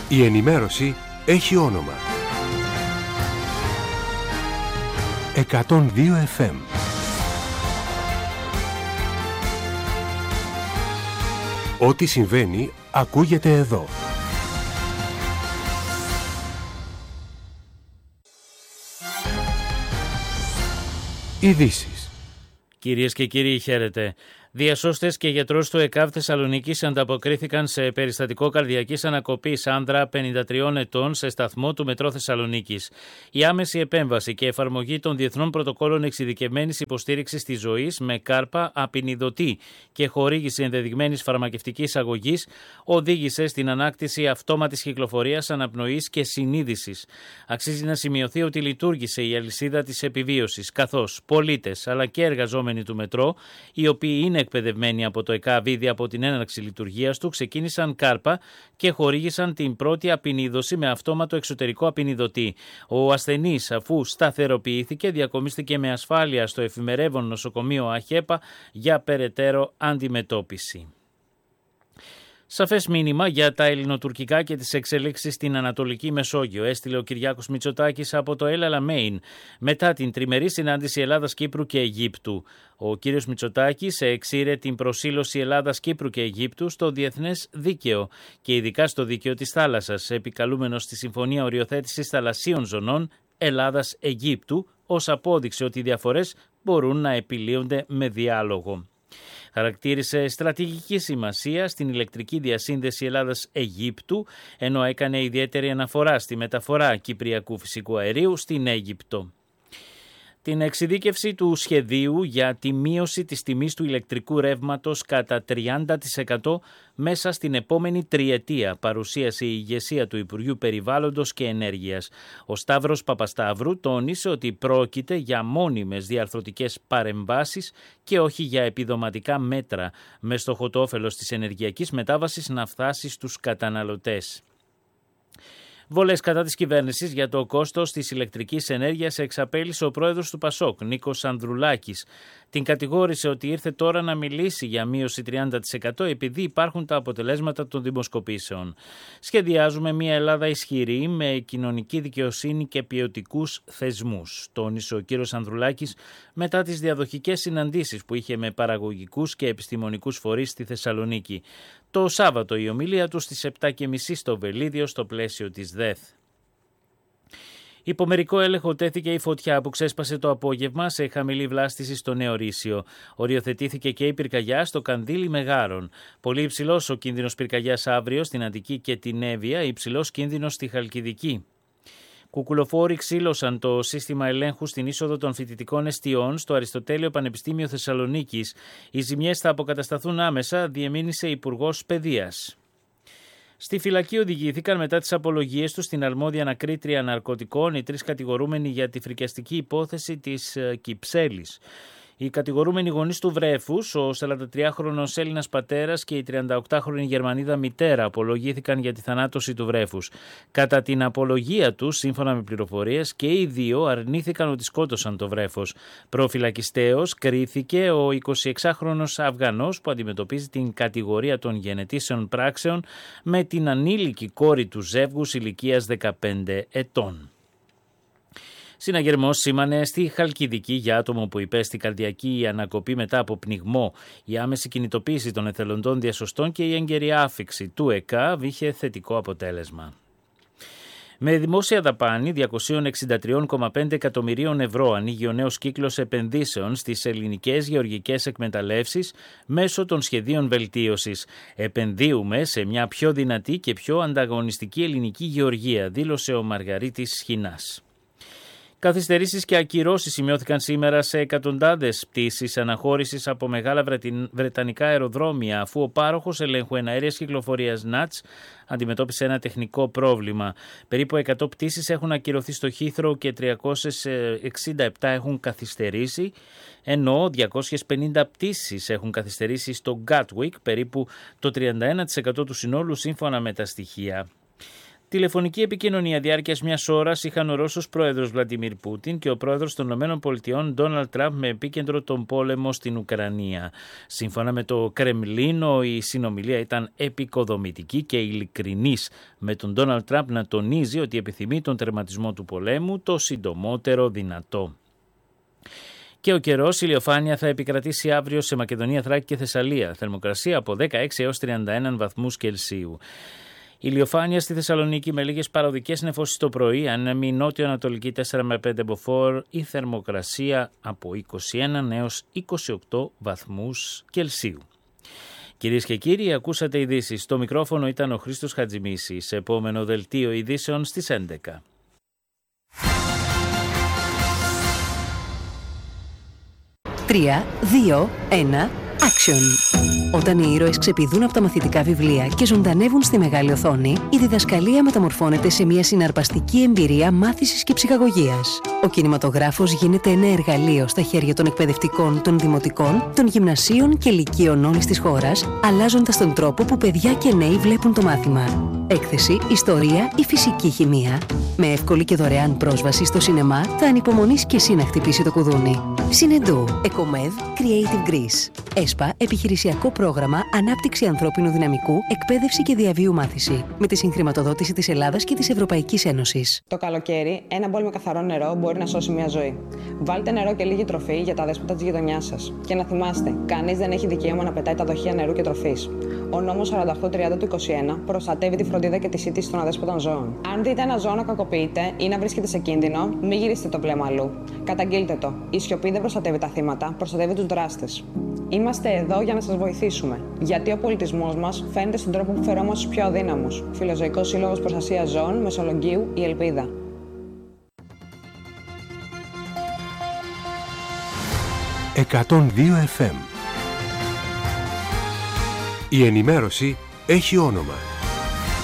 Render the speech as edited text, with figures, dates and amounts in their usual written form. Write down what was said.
Η ενημέρωση έχει όνομα. 102 FM. Ό,τι συμβαίνει ακούγεται εδώ. Ειδήσεις. Κυρίες και κύριοι, χαίρετε. Διασώστες και γιατρός του ΕΚΑΒ Θεσσαλονίκης ανταποκρίθηκαν σε περιστατικό καρδιακής ανακοπής άνδρα 53 ετών σε σταθμό του Μετρό Θεσσαλονίκης. Η άμεση επέμβαση και εφαρμογή των διεθνών πρωτοκόλων εξειδικευμένης υποστήριξης της ζωής με κάρπα απεινιδωτή και χορήγηση ενδεδειγμένης φαρμακευτικής αγωγής οδήγησε στην ανάκτηση αυτόματης κυκλοφορίας, αναπνοής και συνείδησης. Αξίζει να σημειωθεί ότι λειτουργήσε η αλυσίδα της επιβίωσης, καθώς πολίτες αλλά και εργαζόμενοι του Μετρό, οι οποίοι είναι εκπαιδευμένοι από το ΕΚΑΒ ήδη από την έναρξη λειτουργίας του, ξεκίνησαν κάρπα και χορήγησαν την πρώτη απεινίδωση με αυτόματο εξωτερικό απεινιδωτή. Ο ασθενής, αφού σταθεροποιήθηκε, διακομίστηκε με ασφάλεια στο εφημερεύον νοσοκομείο ΑΧΕΠΑ για περαιτέρω αντιμετώπιση. Σαφές μήνυμα για τα ελληνοτουρκικά και τις εξελίξεις στην Ανατολική Μεσόγειο έστειλε ο Κυριάκος Μητσοτάκης από το El Alamein μετά την τριμερή συνάντηση Ελλάδας, Κύπρου και Αιγύπτου. Ο κύριος Μητσοτάκης εξήρε την προσήλωση Ελλάδας, Κύπρου και Αιγύπτου στο διεθνές δίκαιο και ειδικά στο δίκαιο της θάλασσας, επικαλούμενος στη Συμφωνία Οριοθέτησης Θαλασσίων Ζωνών Ελλάδας-Αιγύπτου, ως απόδειξη ότι οι διαφορές μπορούν να επιλύονται με διάλογο. Χαρακτήρισε στρατηγική σημασία στην ηλεκτρική διασύνδεση Ελλάδας-Αιγύπτου, ενώ έκανε ιδιαίτερη αναφορά στη μεταφορά κυπριακού φυσικού αερίου στην Αίγυπτο. Την εξειδίκευση του σχεδίου για τη μείωση της τιμής του ηλεκτρικού ρεύματος κατά 30% μέσα στην επόμενη τριετία παρουσίασε η ηγεσία του Υπουργείου Περιβάλλοντος και Ενέργειας. Ο Σταύρος Παπασταύρου τόνισε ότι πρόκειται για μόνιμες διαρθρωτικές παρεμβάσεις και όχι για επιδοματικά μέτρα, με στόχο το όφελος της ενεργειακής μετάβασης να φτάσει στους καταναλωτές. Βολές κατά της κυβέρνησης για το κόστος της ηλεκτρικής ενέργειας εξαπέλυσε ο πρόεδρος του ΠΑΣΟΚ, Νίκος Ανδρουλάκης. Την κατηγόρησε ότι ήρθε τώρα να μιλήσει για μείωση 30% επειδή υπάρχουν τα αποτελέσματα των δημοσκοπήσεων. Σχεδιάζουμε μια Ελλάδα ισχυρή με κοινωνική δικαιοσύνη και ποιοτικούς θεσμούς, τόνισε ο κύριος Ανδρουλάκης μετά τις διαδοχικές συναντήσεις που είχε με παραγωγικούς και επιστημονικούς φορείς στη Θεσσαλονίκη. Το Σάββατο η ομιλία του στις 7.30 στο Βελίδιο στο πλαίσιο της ΔΕΘ. Υπό μερικό έλεγχο τέθηκε η φωτιά που ξέσπασε το απόγευμα σε χαμηλή βλάστηση στο Νέο Ρήσιο. Οριοθετήθηκε και η πυρκαγιά στο Κανδύλι Μεγάρων. Πολύ υψηλός ο κίνδυνος πυρκαγιάς αύριο στην Αττική και την Εύβοια, υψηλός κίνδυνος στη Χαλκιδική. Κουκουλοφόροι ξύλωσαν το σύστημα ελέγχου στην είσοδο των φοιτητικών εστιών στο Αριστοτέλειο Πανεπιστήμιο Θεσσαλονίκης. Οι ζημιές θα αποκατασταθούν άμεσα, διεμήνυσε Υπουργός Παιδείας. Στη φυλακή οδηγήθηκαν μετά τις απολογίες τους στην αρμόδια ανακρίτρια ναρκωτικών οι 3 κατηγορούμενοι για τη φρικιαστική υπόθεση της Κυψέλης. Οι κατηγορούμενοι γονείς του βρέφους, ο 43χρονος Έλληνας πατέρας και η 38χρονη Γερμανίδα μητέρα, απολογήθηκαν για τη θανάτωση του βρέφους. Κατά την απολογία τους, σύμφωνα με πληροφορίες, και οι δύο αρνήθηκαν ότι σκότωσαν το βρέφος. Προφυλακιστέως κρίθηκε ο 26χρονος Αφγανός που αντιμετωπίζει την κατηγορία των γενετήσεων πράξεων με την ανήλικη κόρη του ζεύγους ηλικίας 15 ετών. Συναγερμός σήμανε στη Χαλκιδική για άτομο που υπέστη καρδιακή ανακοπή μετά από πνιγμό. Η άμεση κινητοποίηση των εθελοντών διασωστών και η έγκαιρη άφιξη του ΕΚΑΒ είχε θετικό αποτέλεσμα. Με δημόσια δαπάνη 263,5 εκατομμυρίων ευρώ ανοίγει ο νέος κύκλος επενδύσεων στις ελληνικές γεωργικές εκμεταλλεύσεις μέσω των σχεδίων βελτίωσης. Επενδύουμε σε μια πιο δυνατή και πιο ανταγωνιστική ελληνική γεωργία, δήλωσε ο Μαργαρίτης Σχοινάς. Καθυστερήσεις και ακυρώσεις σημειώθηκαν σήμερα σε εκατοντάδες πτήσεις αναχώρησης από μεγάλα βρετανικά αεροδρόμια, αφού ο πάροχος ελέγχου εναέριας κυκλοφορίας ΝΑΤΣ αντιμετώπισε ένα τεχνικό πρόβλημα. Περίπου 100 πτήσεις έχουν ακυρωθεί στο Heathrow και 367 έχουν καθυστερήσει, ενώ 250 πτήσεις έχουν καθυστερήσει στο Gatwick, περίπου το 31% του συνόλου σύμφωνα με τα στοιχεία. Τηλεφωνική επικοινωνία διάρκειας μιας ώρας είχαν ο Ρώσος πρόεδρος Βλαντιμίρ Πούτιν και ο πρόεδρος των ΗΠΑ Ντόναλντ Τραμπ με επίκεντρο τον πόλεμο στην Ουκρανία. Σύμφωνα με το Κρεμλίνο, η συνομιλία ήταν επικοδομητική και ειλικρινής, με τον Ντόναλντ Τραμπ να τονίζει ότι επιθυμεί τον τερματισμό του πολέμου το συντομότερο δυνατό. Και ο καιρός, ηλιοφάνεια θα επικρατήσει αύριο σε Μακεδονία, Θράκη και Θεσσαλία. Θερμοκρασία από 16 έως 31 βαθμούς Κελσίου. Ηλιοφάνεια στη Θεσσαλονίκη με λίγες παροδικές νεφώσεις το πρωί, άνεμη νότιο-ανατολική 4 με 5 μποφόρ, η θερμοκρασία από 21 έως 28 βαθμούς Κελσίου. Κυρίες και κύριοι, ακούσατε ειδήσεις. Στο μικρόφωνο ήταν ο Χρήστος Χατζημίσης. Επόμενο δελτίο ειδήσεων στις 11. 3, 2, 1, action! Όταν οι ήρωες ξεπηδούν από τα μαθητικά βιβλία και ζωντανεύουν στη μεγάλη οθόνη, η διδασκαλία μεταμορφώνεται σε μια συναρπαστική εμπειρία μάθησης και ψυχαγωγίας. Ο κινηματογράφος γίνεται ένα εργαλείο στα χέρια των εκπαιδευτικών, των δημοτικών, των γυμνασίων και λυκείων όλης της χώρας, αλλάζοντας τον τρόπο που παιδιά και νέοι βλέπουν το μάθημα. Έκθεση, ιστορία ή φυσική χημεία. Με εύκολη και δωρεάν πρόσβαση στο σινεμά, θα ανυπομονείς και εσύ να χτυπήσει το κουδούνι. Συνεντού, Εκομέδ, Creative Greece. ΕΣΠΑ, επιχειρησιακό πρόγραμμα ανάπτυξη ανθρώπινου δυναμικού, εκπαίδευση και διαβίου μάθηση. Με τη συγχρηματοδότηση της Ελλάδας και της Ευρωπαϊκής Ένωσης. Το καλοκαίρι, ένα μπολ με καθαρό νερό μπορεί να σώσει μια ζωή. Βάλτε νερό και λίγη τροφή για τα δέσποτα της γειτονιάς σας. Και να θυμάστε, κανείς δεν έχει δικαίωμα να πετάει τα δοχεία νερού και τροφής. Ο νόμος 4830 του 21 προστατεύει τη φροντίδα και τη σύντηση των αδέσποτων ζώων. Αν δείτε ένα ζώο να κακοποιείται ή να βρίσκεται σε κίνδυνο, μην γυρίσετε το βλέμμα αλλού. Καταγγείλτε το. Η σιωπή δεν προστατεύει τα θύματα, προστατεύει τους δράστες. Είμαστε εδώ για να σας βοηθήσουμε. Γιατί ο πολιτισμός μας φαίνεται στον τρόπο που φερόμαστε στους πιο αδύναμους. Φιλοζωικός Σύλλογος Προστασίας Ζώων, Μεσολογγίου, η Ελπίδα. 102 FM. Η ενημέρωση έχει όνομα.